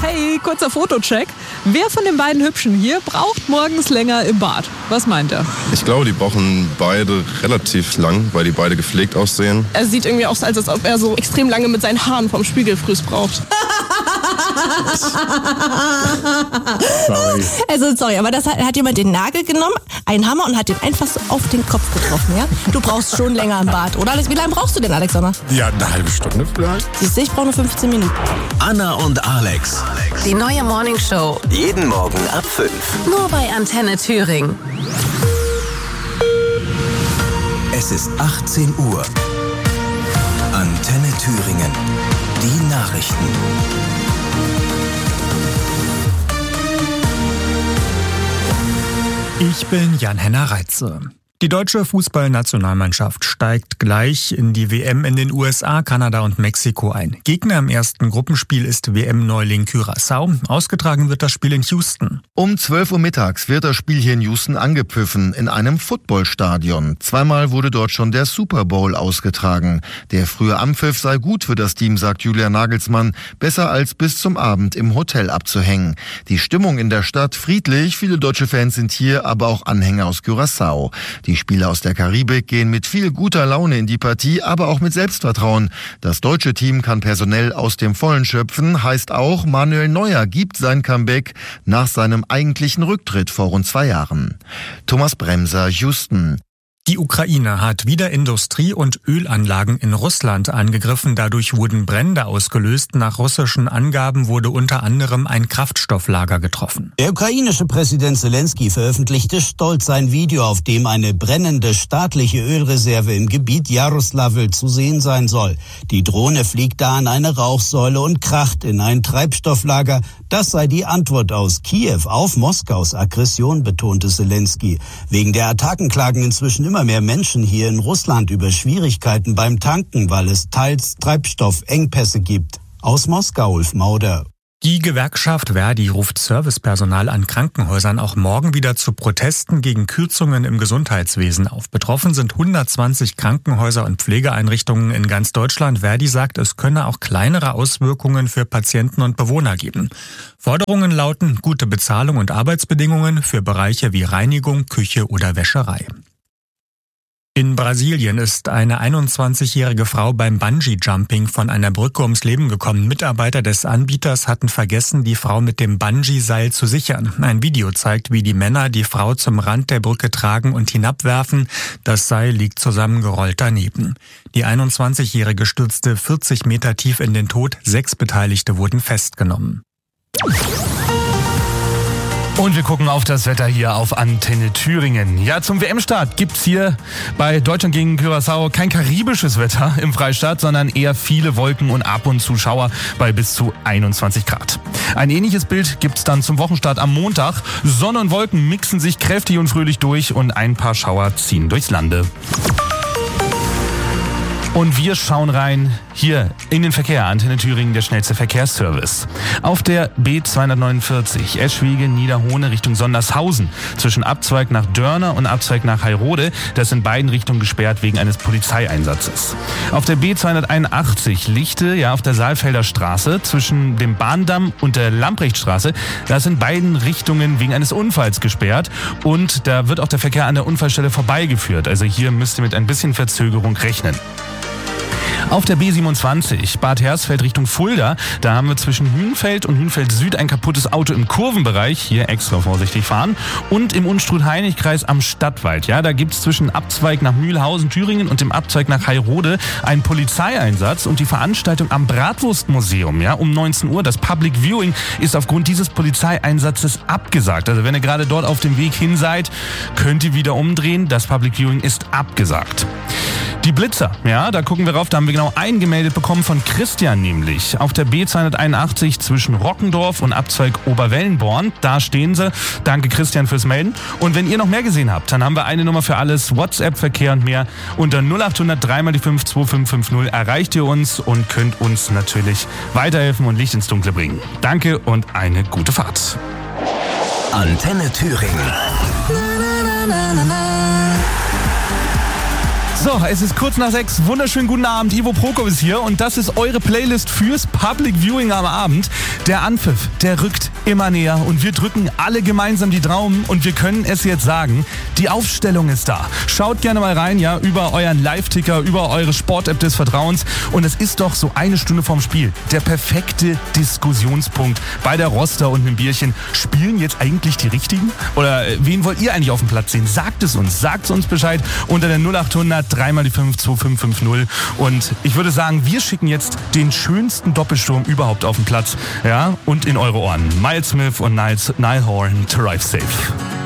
Hey, kurzer Fotocheck. Wer von den beiden Hübschen hier braucht morgens länger im Bad? Was meint er? Ich glaube, die brauchen beide relativ lang, weil die beide gepflegt aussehen. Er sieht irgendwie aus, als ob er so extrem lange mit seinen Haaren vom Spiegelfriss braucht. Sorry, aber das hat jemand den Nagel genommen, einen Hammer und hat den einfach so auf den Kopf getroffen, ja? Du brauchst schon länger im Bad, oder? Wie lange brauchst du denn, Alexander? Ja, eine halbe Stunde vielleicht. Siehst du, ich brauche nur 15 Minuten. Anna und Alex. Die neue Morningshow. Jeden Morgen ab 5. Nur bei Antenne Thüringen. Es ist 18 Uhr. Antenne Thüringen. Die Nachrichten. Ich bin Jan-Henner Reitze. Die deutsche Fußballnationalmannschaft steigt gleich in die WM in den USA, Kanada und Mexiko ein. Gegner im ersten Gruppenspiel ist WM-Neuling Curaçao. Ausgetragen wird das Spiel in Houston. Um 12 Uhr mittags wird das Spiel hier in Houston angepfiffen, in einem Footballstadion. Zweimal wurde dort schon der Super Bowl ausgetragen. Der frühe Anpfiff sei gut für das Team, sagt Julian Nagelsmann. Besser als bis zum Abend im Hotel abzuhängen. Die Stimmung in der Stadt friedlich. Viele deutsche Fans sind hier, aber auch Anhänger aus Curaçao. Die Spieler aus der Karibik gehen mit viel guter Laune in die Partie, aber auch mit Selbstvertrauen. Das deutsche Team kann personell aus dem Vollen schöpfen, heißt auch, Manuel Neuer gibt sein Comeback nach seinem eigentlichen Rücktritt vor rund 2 Jahren. Thomas Bremser, Houston. Die Ukraine hat wieder Industrie- und Ölanlagen in Russland angegriffen. Dadurch wurden Brände ausgelöst. Nach russischen Angaben wurde unter anderem ein Kraftstofflager getroffen. Der ukrainische Präsident Zelensky veröffentlichte stolz ein Video, auf dem eine brennende staatliche Ölreserve im Gebiet Jaroslavl zu sehen sein soll. Die Drohne fliegt da an eine Rauchsäule und kracht in ein Treibstofflager. Das sei die Antwort aus Kiew auf Moskaus Aggression, betonte Zelensky. Wegen der Attacken klagen inzwischen immer mehr Menschen hier in Russland über Schwierigkeiten beim Tanken, weil es teils Treibstoffengpässe gibt. Aus Moskau, Ulf Mauder. Die Gewerkschaft Verdi ruft Servicepersonal an Krankenhäusern auch morgen wieder zu Protesten gegen Kürzungen im Gesundheitswesen auf. Betroffen sind 120 Krankenhäuser und Pflegeeinrichtungen in ganz Deutschland. Verdi sagt, es könne auch kleinere Auswirkungen für Patienten und Bewohner geben. Forderungen lauten gute Bezahlung und Arbeitsbedingungen für Bereiche wie Reinigung, Küche oder Wäscherei. In Brasilien ist eine 21-jährige Frau beim Bungee-Jumping von einer Brücke ums Leben gekommen. Mitarbeiter des Anbieters hatten vergessen, die Frau mit dem Bungee-Seil zu sichern. Ein Video zeigt, wie die Männer die Frau zum Rand der Brücke tragen und hinabwerfen. Das Seil liegt zusammengerollt daneben. Die 21-jährige stürzte 40 Meter tief in den Tod. 6 Beteiligte wurden festgenommen. Und wir gucken auf das Wetter hier auf Antenne Thüringen. Ja, zum WM-Start gibt's hier bei Deutschland gegen Curaçao kein karibisches Wetter im Freistaat, sondern eher viele Wolken und ab und zu Schauer bei bis zu 21 Grad. Ein ähnliches Bild gibt's dann zum Wochenstart am Montag. Sonne und Wolken mixen sich kräftig und fröhlich durch und ein paar Schauer ziehen durchs Lande. Und wir schauen rein hier in den Verkehr. Antenne Thüringen, der schnellste Verkehrsservice. Auf der B249 Eschwege-Niederhohne Richtung Sondershausen zwischen Abzweig nach Dörner und Abzweig nach Heyrode. Das in beiden Richtungen gesperrt wegen eines Polizeieinsatzes. Auf der B281 Lichte, ja, auf der Saalfelder Straße zwischen dem Bahndamm und der Lamprechtstraße. Das in beiden Richtungen wegen eines Unfalls gesperrt. Und da wird auch der Verkehr an der Unfallstelle vorbeigeführt. Also hier müsst ihr mit ein bisschen Verzögerung rechnen. Auf der B27 Bad Hersfeld Richtung Fulda, da haben wir zwischen Hünfeld und Hünfeld Süd ein kaputtes Auto im Kurvenbereich, hier extra vorsichtig fahren, und im Unstrut-Hainich-Kreis am Stadtwald. Ja, da gibt's zwischen Abzweig nach Mühlhausen, Thüringen und dem Abzweig nach Heyrode einen Polizeieinsatz und die Veranstaltung am Bratwurstmuseum, ja, um 19 Uhr. Das Public Viewing ist aufgrund dieses Polizeieinsatzes abgesagt. Also wenn ihr gerade dort auf dem Weg hin seid, könnt ihr wieder umdrehen. Das Public Viewing ist abgesagt. Die Blitzer, ja, da gucken wir rauf, da haben wir genau einen gemeldet bekommen von Christian nämlich. Auf der B281 zwischen Rockendorf und Abzweig Oberwellenborn, da stehen sie. Danke Christian fürs Melden. Und wenn ihr noch mehr gesehen habt, dann haben wir eine Nummer für alles, WhatsApp-Verkehr und mehr. Unter 0800 3 mal die 5 2550 erreicht ihr uns und könnt uns natürlich weiterhelfen und Licht ins Dunkle bringen. Danke und eine gute Fahrt. Antenne Thüringen. So, es ist kurz nach 6. Wunderschönen guten Abend. Ivo Prokop ist hier und das ist eure Playlist fürs Public Viewing am Abend. Der Anpfiff, der rückt immer näher und wir drücken alle gemeinsam die Daumen und wir können es jetzt sagen, die Aufstellung ist da. Schaut gerne mal rein, ja, über euren Live-Ticker, über eure Sport-App des Vertrauens und es ist doch so eine Stunde vorm Spiel der perfekte Diskussionspunkt bei der Roster und einem Bierchen. Spielen jetzt eigentlich die Richtigen? Oder wen wollt ihr eigentlich auf dem Platz sehen? Sagt es uns Bescheid unter der 0800 3x5 2550 und ich würde sagen, wir schicken jetzt den schönsten Doppelsturm überhaupt auf den Platz, ja, und in eure Ohren. Miles Smith und Niall Horan, Drive Safe.